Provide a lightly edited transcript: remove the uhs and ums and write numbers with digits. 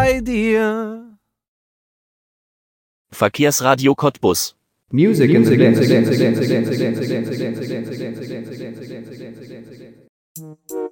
bei dir. Verkehrsradio Cottbus. Music in the dance.